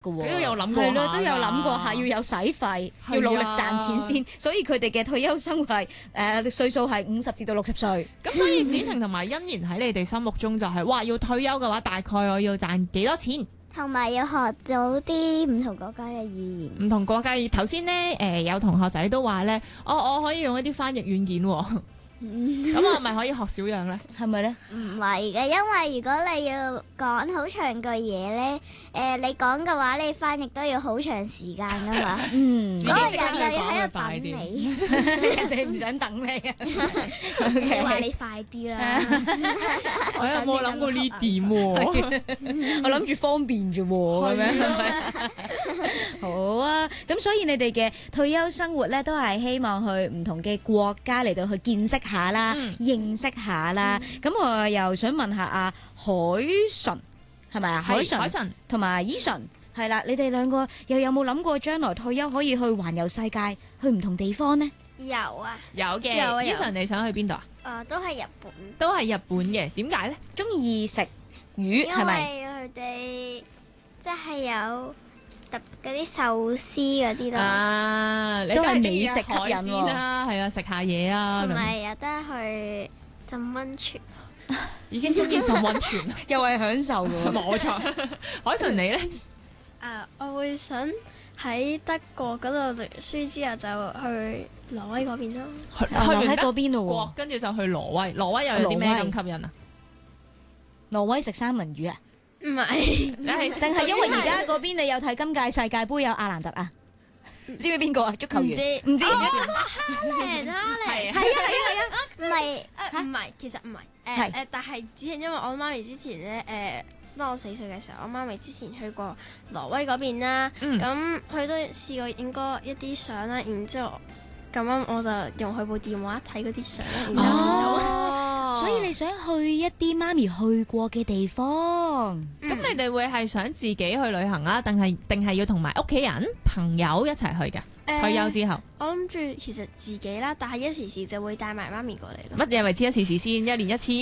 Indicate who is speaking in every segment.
Speaker 1: 㗎喎，
Speaker 2: 都有諗過
Speaker 1: 係咯，
Speaker 2: 下
Speaker 1: 都有諗過下，要有使費，要努力賺錢先，所以佢哋嘅退休生活係歲數係50至到60歲。
Speaker 2: 咁所以子晴同埋欣然喺你哋心目中就係、哇，要退休嘅話，大概我要賺幾多錢？
Speaker 3: 同埋要學到啲唔同國家嘅語言。
Speaker 2: 唔同國家，頭先咧有同學仔都話咧，我可以用一啲翻譯軟件喎。咁我咪可以學少樣咧？
Speaker 1: 係咪咧？
Speaker 3: 唔係嘅，因為如果你要講好長句嘢咧，你講嘅話，你翻譯都要好長時間噶嘛。
Speaker 1: 嗯，
Speaker 2: 自己
Speaker 3: 嗰個
Speaker 2: 即刻要
Speaker 3: 人又要喺度
Speaker 2: 講佢快
Speaker 3: 等
Speaker 2: 啲。
Speaker 3: 你，
Speaker 1: 人哋唔想等你啊。
Speaker 3: 你話你快啲啦。
Speaker 2: 我有冇諗過呢點喎？
Speaker 1: 我諗住方便啫喎，咁樣。好啊，咁所以你哋嘅退休生活咧，都係希望去唔同嘅國家嚟到去見識下啦，認識下啦。咁我又想問下阿海純係咪啊？海純同埋依純係啦，你哋兩個又有冇諗過將來退休可以去環遊世界，去唔同地方呢？
Speaker 3: 有啊，
Speaker 2: 有嘅。
Speaker 3: 有啊有
Speaker 2: Eason 你想去邊度啊？
Speaker 3: 都係日本，
Speaker 2: 都係日本嘅，點解咧？
Speaker 1: 中意食魚
Speaker 3: 因
Speaker 1: 係咪？
Speaker 3: 為佢哋即係有嗰啲壽司嗰啲咯，
Speaker 2: 啊，你
Speaker 1: 都係
Speaker 2: 係
Speaker 1: 美食吸引喎
Speaker 2: 海鮮啦，係啊，食下嘢啊，咁
Speaker 3: 同埋有得去浸温泉。
Speaker 2: 已經中意浸溫泉啦，
Speaker 1: 又係享受㗎喎。
Speaker 2: 冇錯。海純你咧？
Speaker 4: 我會想喺德國嗰度讀書之後就去挪威嗰邊咯。
Speaker 2: 去
Speaker 1: 留喺
Speaker 2: 完德
Speaker 1: 嗰邊咯
Speaker 2: 國，跟住就去挪威。挪威又有啲咩咁吸引啊？
Speaker 1: 挪威食三文魚啊？
Speaker 4: 唔係，
Speaker 2: 你係
Speaker 1: 定係因為而家嗰邊你有睇今屆世界盃有阿蘭特啊？知唔知邊個啊？足球員唔知。
Speaker 4: 係啊，
Speaker 3: 唔係
Speaker 4: 唔係，其實唔係，
Speaker 1: 係
Speaker 4: 但係只係因為我媽咪之前咧，當我4歲嘅時候，我媽咪之前去過挪威嗰邊啦，咁佢都試過影過一啲相啦，然之後咁啱我就用佢部電話睇嗰啲相啦，然之後見到。
Speaker 1: 所以你想去一啲媽咪去過嘅地方？
Speaker 2: 咁你哋會係想自己去旅行啊，定係要同埋屋企人、朋友一齊去嘅？退休之後，
Speaker 4: 我諗住其實自己啦，但係一時時就會帶埋媽咪過嚟咯。
Speaker 2: 乜嘢為之一次先？1年1次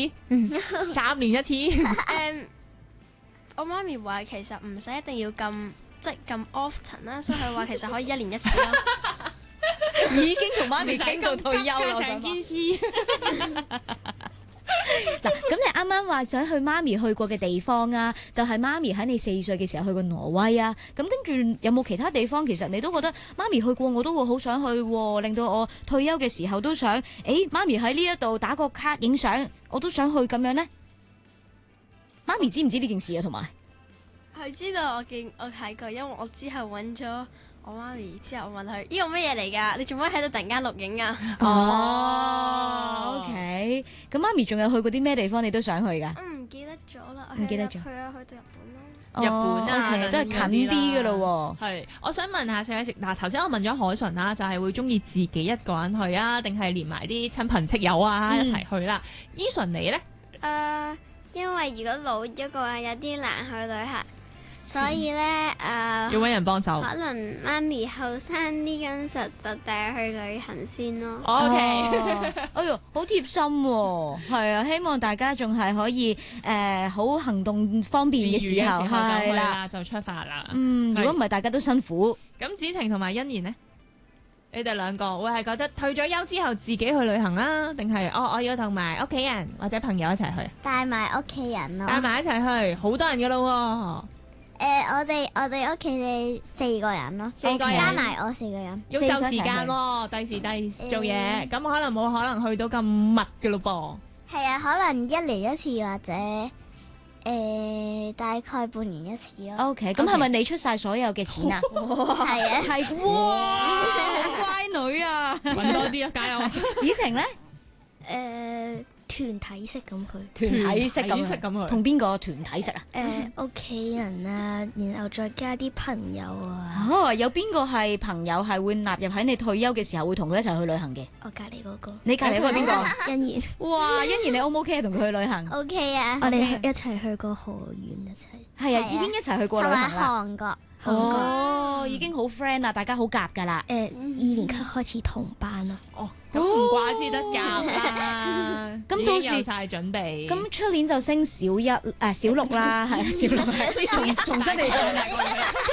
Speaker 2: ，3年1次？
Speaker 4: 我媽咪話其實唔使一定要咁咁 often 啦，所以佢話其實可以1年1次咯。
Speaker 1: 已經同媽咪傾到退休啦，我想
Speaker 2: 成
Speaker 1: 講
Speaker 2: 件事。
Speaker 1: 嗱，咁你啱啱話想去媽咪去過嘅地方啊，就係媽咪喺你4歲嘅時候去過挪威啊。咁跟住有冇其他地方，其實你都覺得媽咪去過，我都會好想去喎，令到我退休嘅時候都想，媽咪喺呢一度打個卡影相，我都想去咁樣呢？媽咪知唔知呢件事啊？同埋
Speaker 4: 佢知道我睇過，因為我之後揾咗我媽咪之後，我問佢：呢個乜嘢嚟㗎？你做乜喺度突然間錄影啊？
Speaker 1: OK，咁媽咪仲有去過啲咩地方你都想去㗎？
Speaker 4: 我唔記得咗啦，
Speaker 1: 唔記得咗
Speaker 4: 去到日本咯。
Speaker 2: 日本啊
Speaker 1: OK，都係近啲㗎咯喎。
Speaker 2: 係，我想問下四位嗱，頭先我問咗海純啦，就係會中意自己一個人去啊，定係連埋啲親朋戚友啊一齊去啦？Eason你咧？
Speaker 3: 因為如果老咗嘅話，有啲難去旅行，所以咧
Speaker 2: 要揾人幫手。
Speaker 3: 可能媽咪後生啲嗰陣時就帶去旅行先咯。
Speaker 2: OK，
Speaker 1: 哎呦，好貼心喎！係啊，希望大家仲係可以好行動方便嘅時候，
Speaker 2: 就去
Speaker 1: 係啦。
Speaker 2: 啦，就出發啦。
Speaker 1: 如果唔係大家都辛苦。
Speaker 2: 咁子晴同埋欣然呢？你哋兩個會係覺得退咗休之後自己去旅行啦，定係我要同埋屋企人或者朋友一齊去？
Speaker 3: 帶埋屋企人咯。
Speaker 2: 帶埋一齊去，好多人噶咯
Speaker 3: 我哋屋企4個人咯
Speaker 2: ，4個人
Speaker 3: 加埋我4個人。
Speaker 2: 喎，要就時間喎，第時做嘢，咁可能冇可能去到咁密噶咯
Speaker 3: 係啊，可能1年1次或者大概半年1次咯。
Speaker 1: OK，咁係咪你出晒所有嘅錢啊？
Speaker 3: 係啊，
Speaker 1: 係哇，好乖女啊！
Speaker 2: 噃，揾多啲啊，加油！
Speaker 1: 子晴咧，
Speaker 4: 團體式咁去。
Speaker 1: 團體式咁去，
Speaker 2: 團體式咁去
Speaker 1: 同邊個團體式啊？
Speaker 4: 屋企人啊，然後再加啲朋友啊。
Speaker 1: 有邊個係朋友係會納入喺你退休嘅時候會同佢一齊去旅行嘅？
Speaker 4: 我隔離嗰個
Speaker 1: 你隔離嗰個係邊個？
Speaker 4: 欣然，
Speaker 1: 哇，欣然你 O 唔 OK 同佢去旅行？
Speaker 3: OK 啊。
Speaker 4: 我哋一齊去過河源一齊。
Speaker 1: 係啊，
Speaker 3: 係啊
Speaker 1: 已經一齊去過旅
Speaker 3: 同埋
Speaker 1: 行啦。
Speaker 3: 韓國。
Speaker 1: 哦，已經好 friend 啦，大家好夾噶啦。
Speaker 4: 2年級開始同班咯。
Speaker 2: 哦，咁唔怪之得夾啦，
Speaker 1: 咁到時
Speaker 2: 已經有晒準備。
Speaker 1: 咁出年就升小6啦，係小6，重新嚟過。